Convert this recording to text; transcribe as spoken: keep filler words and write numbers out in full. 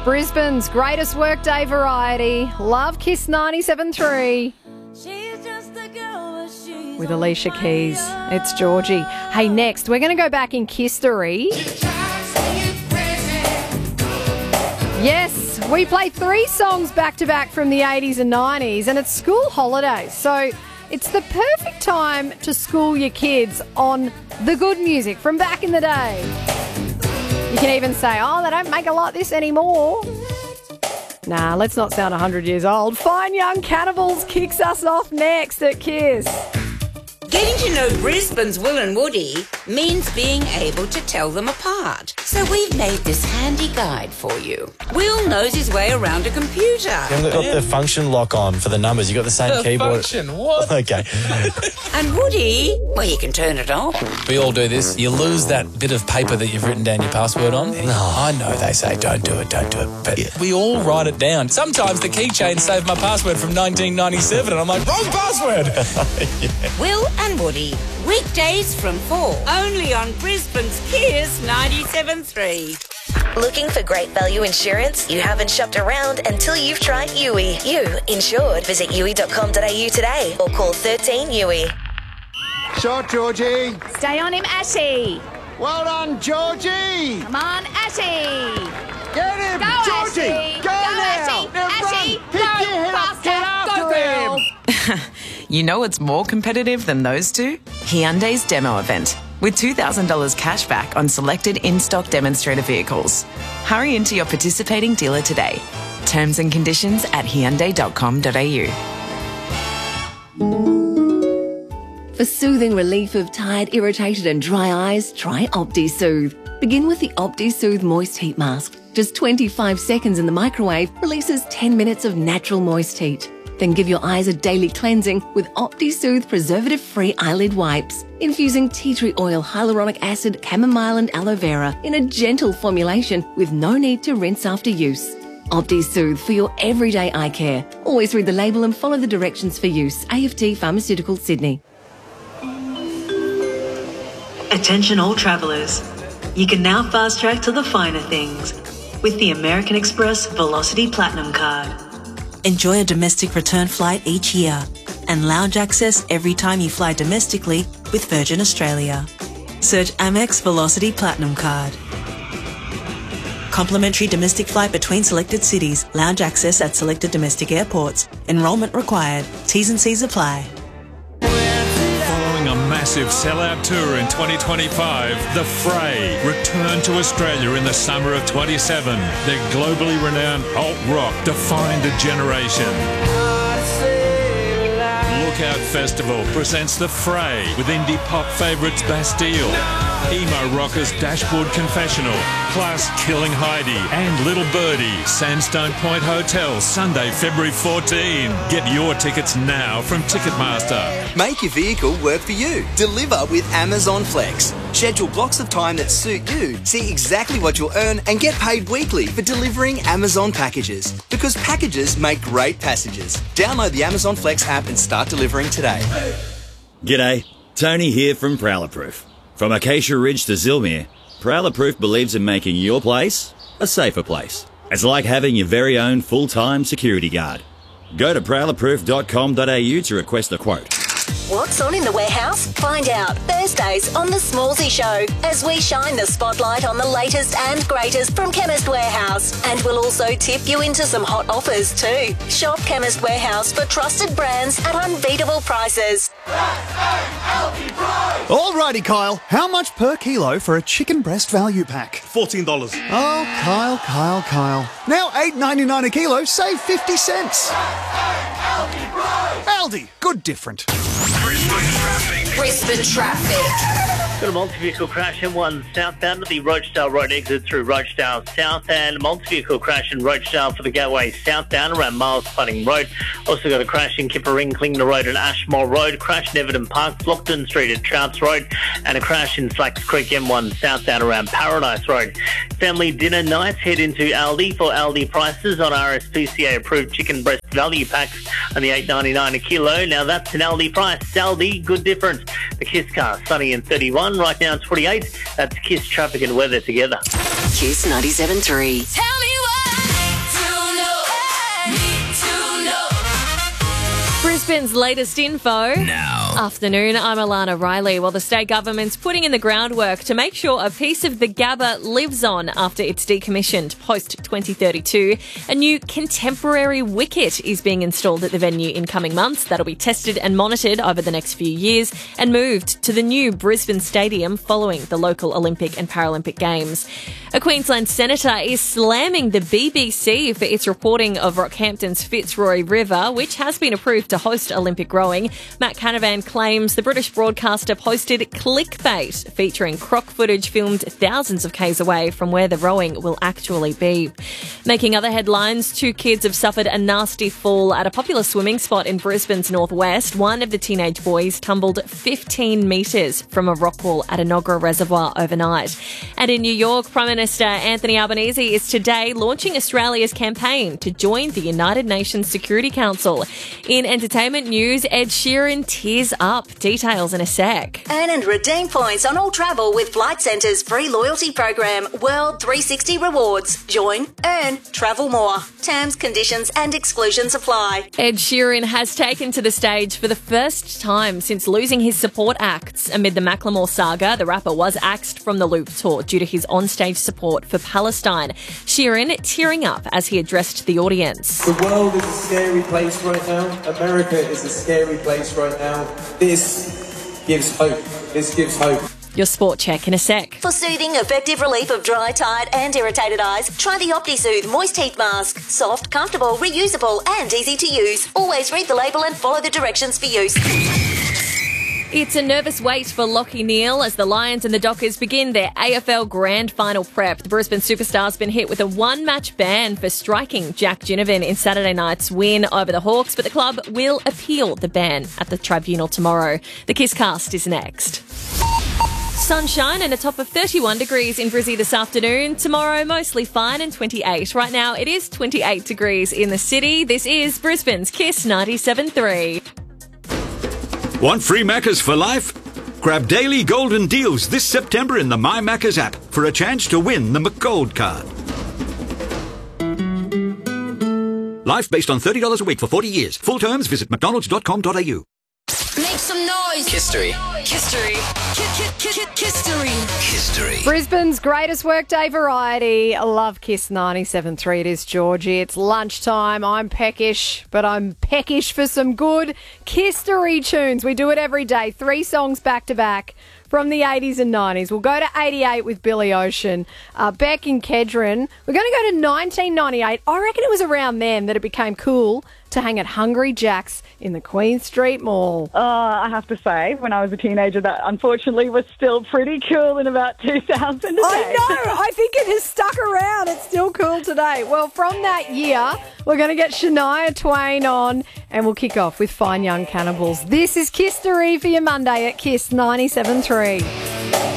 Brisbane's greatest workday variety. Love Kiss ninety-seven point three. With Alicia Keys. It's Georgie. Hey, next, we're going to go back in history. Yes, we play three songs back-to-back from the eighties and nineties, and it's school holidays. So it's the perfect time to school your kids on the good music from back in the day. You can even say, oh, they don't make a lot of this anymore. Nah, let's not sound one hundred years old. Fine Young Cannibals kicks us off next at Kiss. Getting to know Brisbane's Will and Woody means being able to tell them apart. So we've made this handy guide for you. Will knows his way around a computer. You've got the function lock on for the numbers. You've got the same the keyboard. Function, what? Okay. And Woody, well, you can turn it off. We all do this. You lose that bit of paper that you've written down your password on. No. I know they say don't do it, don't do it. But yeah. we all write it down. Sometimes the keychain saved my password from nineteen ninety-seven and I'm like, wrong password. Yeah. Will and Woody, weekdays from four, only on Brisbane's Kiss ninety-seven point three. Looking for great value insurance? You haven't shopped around until you've tried U I. You insured. Visit U I dot com dot a u today or call thirteen U I. Shot, Georgie. Stay on him, Ashy. Well done, Georgie. Come on, Ashy. Get him, Go, Georgie. Ashy. Go, Go, now. Ashy. Now Ashy. run. Go, Pick your head up. faster. Get after Go, girl. him. You know what's more competitive than those two? Hyundai's demo event, with two thousand dollars cash back on selected in-stock demonstrator vehicles. Hurry into your participating dealer today. Terms and conditions at hyundai dot com dot a u. For soothing relief of tired, irritated and dry eyes, try OptiSoothe. Begin with the OptiSoothe Moist Heat Mask. Just twenty-five seconds in the microwave releases ten minutes of natural moist heat. Then give your eyes a daily cleansing with OptiSoothe preservative-free eyelid wipes, infusing tea tree oil, hyaluronic acid, chamomile and aloe vera in a gentle formulation with no need to rinse after use. OptiSoothe for your everyday eye care. Always read the label and follow the directions for use. A F T Pharmaceuticals, Sydney. Attention all travellers. You can now fast track to the finer things with the American Express Velocity Platinum Card. Enjoy a domestic return flight each year and lounge access every time you fly domestically with Virgin Australia. Search Amex Velocity Platinum Card. Complimentary domestic flight between selected cities. Lounge access at selected domestic airports. Enrolment required. T's and C's apply. Following a massive sellout tour in twenty twenty-five, The Fray return to Australia in the summer of twenty-seven. Their globally renowned alt rock defined a generation. Lookout Festival presents The Fray with indie pop favourites Bastille, emo rockers Dashboard Confessional, plus Killing Heidi and Little Birdie, Sandstone Point Hotel, Sunday, February fourteenth. Get your tickets now from Ticketmaster. Make your vehicle work for you. Deliver with Amazon Flex. Schedule blocks of time that suit you. See exactly what you'll earn and get paid weekly for delivering Amazon packages. Because packages make great passages. Download the Amazon Flex app and start delivering today. G'day, Tony here from Prowler Proof. From Acacia Ridge to Zilmere, Prowler Proof believes in making your place a safer place. It's like having your very own full-time security guard. Go to prowler proof dot com dot a u to request a quote. What's on in the warehouse? Find out Thursdays on The Smallsy Show as we shine the spotlight on the latest and greatest from Chemist Warehouse. And we'll also tip you into some hot offers too. Shop Chemist Warehouse for trusted brands at unbeatable prices. Alrighty, Kyle. How much per kilo for a chicken breast value pack? fourteen dollars. Oh, Kyle, Kyle, Kyle. Now eight ninety-nine a kilo, save fifty cents. Aldi, good different. Brisbane traffic. Brisbane traffic. Got a multi-vehicle crash in one southbound at the Rochedale Road exit through Rochedale South, and a multi-vehicle crash in Rochedale for the gateway southbound around Miles Plumbing Road. Also got a crash in Kippa-Ring, Klingner Road and Ashmore Road, crash in Everton Park, Flockton Street at Trouts Road, and a crash in Slacks Creek M one southbound around Paradise Road. Family dinner nights, head into Aldi for Aldi prices on R S P C A approved chicken breast value packs on the eight ninety-nine a kilo. Now that's an Aldi price. Aldi, good difference. The Kiss car, sunny and thirty-one. Right now it's forty-eight. That's Kiss traffic and weather together. Kiss ninety-seven point three. Tell me why. Brisbane's latest info. Now. Afternoon, I'm Alana Riley. Well, the state government's putting in the groundwork to make sure a piece of the Gabba lives on after it's decommissioned post twenty thirty-two. A new contemporary wicket is being installed at the venue in coming months. That'll be tested and monitored over the next few years and moved to the new Brisbane Stadium following the local Olympic and Paralympic Games. A Queensland senator is slamming the B B C for its reporting of Rockhampton's Fitzroy River, which has been approved to host Olympic rowing. Matt Canavan claims the British broadcaster posted clickbait featuring croc footage filmed thousands of k's away from where the rowing will actually be. Making other headlines, two kids have suffered a nasty fall at a popular swimming spot in Brisbane's northwest. One of the teenage boys tumbled fifteen metres from a rock wall at Enoggera Reservoir overnight. And in New York, Prime Minister Anthony Albanese is today launching Australia's campaign to join the United Nations Security Council. In entertainment news, Ed Sheeran tears up. Details in a sec. Earn and redeem points on all travel with Flight Centre's free loyalty program, World three sixty Rewards. Join, earn, travel more. Terms, conditions and exclusions apply. Ed Sheeran has taken to the stage for the first time since losing his support acts. Amid the Macklemore saga, the rapper was axed from the Loop tour due to his onstage support for Palestine. Sheeran tearing up as he addressed the audience. The world is a scary place right now. America is a scary place right now. This gives hope. This gives hope. Your sport check in a sec. For soothing, effective relief of dry, tired and irritated eyes, try the OptiSoothe Moist Heat Mask. Soft, comfortable, reusable and easy to use. Always read the label and follow the directions for use. It's a nervous wait for Lachie Neale as the Lions and the Dockers begin their A F L Grand Final prep. The Brisbane superstar's been hit with a one-match ban for striking Jack Ginnivan in Saturday night's win over the Hawks, but the club will appeal the ban at the tribunal tomorrow. The Kisscast is next. Sunshine and a top of thirty-one degrees in Brizzy this afternoon. Tomorrow, mostly fine and twenty-eight. Right now, it is twenty-eight degrees in the city. This is Brisbane's Kiss ninety-seven point three. Want free Maccas for life? Grab daily golden deals this September in the My Maccas app for a chance to win the McGold card. Life based on thirty dollars a week for forty years. Full terms, visit mcdonalds dot com dot a u. Make some noise. History. History. History. History. Brisbane's greatest workday variety. I love Kiss ninety-seven point three. It is Georgie. It's lunchtime. I'm peckish, but I'm peckish for some good Kistery tunes. We do it every day. Three songs back to back from the eighties and nineties. We'll go to eighty-eight with Billy Ocean. Uh, Beck in Kedron. We're going to go to nineteen ninety-eight. I reckon it was around then that it became cool to hang at Hungry Jack's in the Queen Street Mall. Uh, I have to say, when I was a teenager, that unfortunately was still pretty cool in about two thousand. I know. I think it has stuck around. It's still cool today. Well, from that year, we're going to get Shania Twain on and we'll kick off with Fine Young Cannibals. This is Kistery for your Monday at Kiss ninety-seven point three.